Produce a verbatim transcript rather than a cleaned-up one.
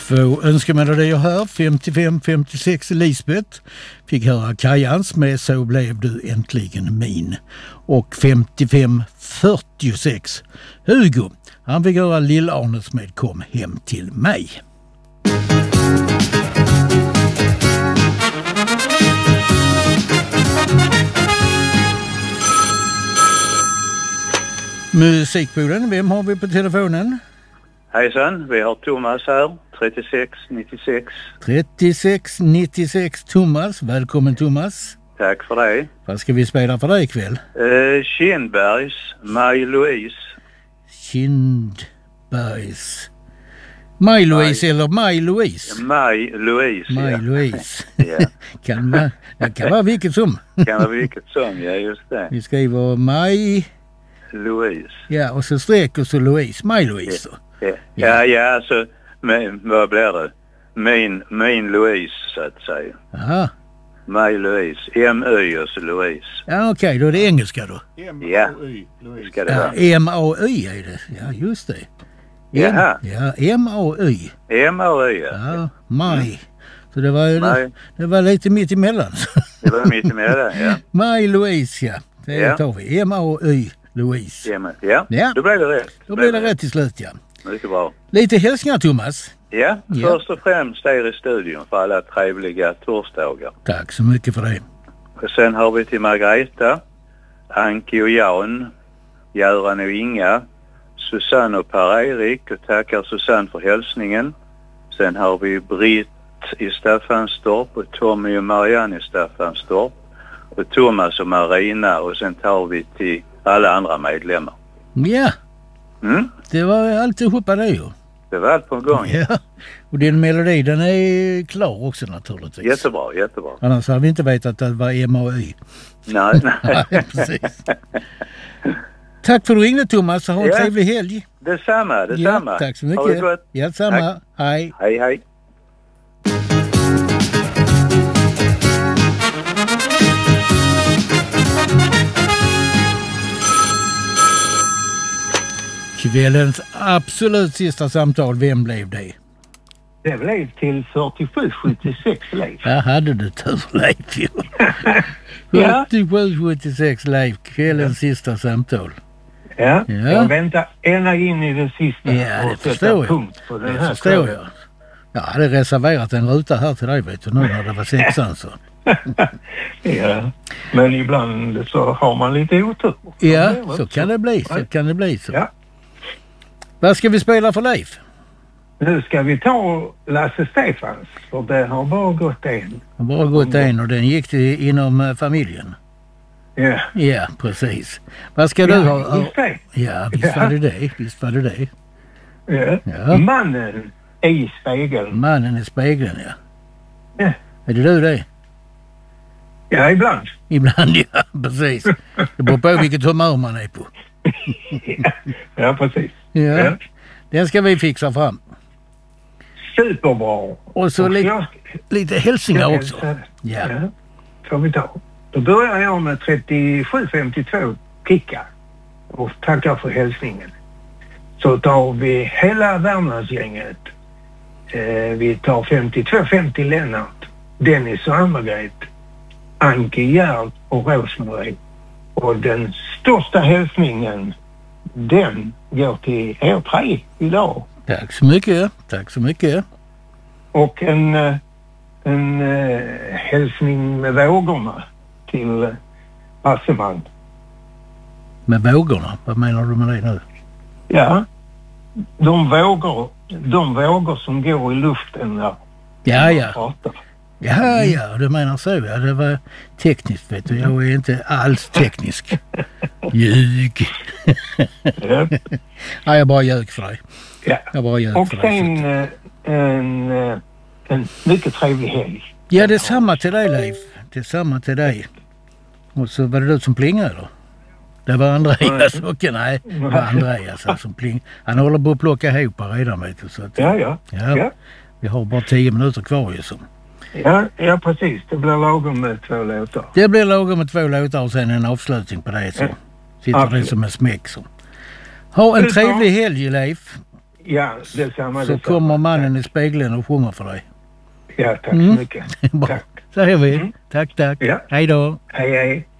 Två önskemelodier här. femtiofem femtiosex Lisbeth fick höra Kajans med Så blev du äntligen min. Och femtiofem fyrtiosex Hugo, han fick höra Lill-Arnes med Kom hem till mig. Musikpolen, vem har vi på telefonen? Hejsan, vi har Thomas här, trettiosex nittiosex. trettiosex nittiosex Thomas, välkommen Thomas. Tack för det. Vad ska vi spela för dig ikväll? Uh, Kindbergs, Maj-Louise. Kindbergs. Maj-Louise eller Maj-Louise? Maj-Louise, Maj-Louise. Ja. kan, man, det kan vara vilket som. Kan vara vilket som, ja just det. Vi skriver Maj... Louise. Ja, och så streck och så Louise. Maj-Louise då. Ja, ja, ja, ja alltså, men, vad blir det? Min, min Louise, så att säga. Aha. Maj-Louise. M-Y och så Louise. Ja, okej, okay, då är det engelska då. Ja, ska det vara. Ja, M-A-Y är det. Ja, just det. Jaha. Ja, M-A-Y. M-A-Y, ja. Ja, Maj. Mm. Så det var ju det, det var lite mitt emellan. Det var mitt emellan, ja. Maj-Louise, ja. Det ja. tar vi. M-A-Y. Louise. Ja, ja, ja, då blev det rätt. Då blev det rätt till slut, ja. Mycket bra. Lite hälsningar, Thomas. Ja, ja, först och främst er i studion för alla trevliga torsdagar. Tack så mycket för det. Och sen har vi till Margareta, Anki och Jan, Göran och Inga, Susanne och Per-Erik, och tackar Susanne för hälsningen. Sen har vi Britt i Staffanstorp och Tommy och Marianne i Staffanstorp och Thomas och Marina, och sen tar vi till alla andra medlemmar. Ja, mm? det var alltihopa det ju. Det var allt på en gång. Ja, och din melodi den är klar också naturligtvis. Jättebra, jättebra. Annars hade vi inte vetat att det var M A Y. Nej, nej. Nej, precis. Tack för att du ringde, Thomas, och ha en ja. trevlig helg. Detsamma, detsamma. Ja, tack så mycket. Ha det gott. Ja, detsamma. Tack. Hej. Hej, hej. Kvällens absolut sista samtal, vem blev det? Det blev till fyrtiosju sjuttiosex Leif. Där hade du tur, Leif. fyrtiosju sjuttiosex Leif, kvällens ja. sista samtal. Ja, ja, jag väntar ända in i det sista. Ja, det förstår jag. Punkt på den det här förstår jag. Jag hade reserverat en ruta här till dig, vet du, nu när det var sexan så. Ja, men ibland så har man lite otur. Ja, så kan det bli, så kan det bli så. Ja. Vad ska vi spela för Leif? Nu ska vi ta Lasse Stefans, för det har bara gått en. Det har bara gått en och den gick till inom familjen. Ja. Ja, precis. Vad ska ja, du ha? Just det. Ja, visst var det det. Visst var det det. Ja. ja. Mannen i spegeln. Mannen i spegeln, ja. Ja. Är det du det? Ja, ibland. Ibland, ja, precis. Det beror på vilket humör man är på. ja. ja, precis. Ja. ja, den ska vi fixa fram. Superbra. Och så och li- jag, lite hälsningar också. Ja. ja, får vi ta. Då börjar jag med trettiosju femtiotvå Kicka och tackar för hälsningen. Så tar vi hela Värmlandsgänget. Eh, vi tar femtiotvå femtio Lennart, Dennis och Ann-Margret, Anki, Gerd och Rosmarie. Och den största hälsningen, den går till er tre idag. Tack så mycket, tack så mycket. Och en, en uh, hälsning med vågorna till Asseman. Med vågorna? Vad menar du med det nu? Ja, de vågor, de vågor som går i luften när ja, ja. pratar. Ja, ja, du menar så. Ja, det var tekniskt, vet du. Jag är inte alls teknisk. Ljug. ja. ja, jag bara ljög för dig. Ja. Jag bara ljög och för sen dig, en, en, en mycket trevlig helg. Ja, det är samma till dig, Leif. Det är samma till dig. Och så var det du som plingade då? Det var Andreas och nej, det var Andreas som pling. Han håller på att plocka ihop redan, vet du. Så att, ja, ja, ja. Ja. Vi har bara tio minuter kvar ju så. Ja, ja, precis. Det blir lagom med två låtar. Det blir lagom med två låtar och sen en avslutning på det så. Ja. Sitter det som en smäck så. Ha en trevlig helg, Leif. Ja, detsamma. Så detsamma. kommer mannen i spegeln och sjunger för dig. Ja, tack Mm. så mycket. Bra. Tack. Säger vi. Mm. Tack, tack. Ja. Hej då. Hej, hej.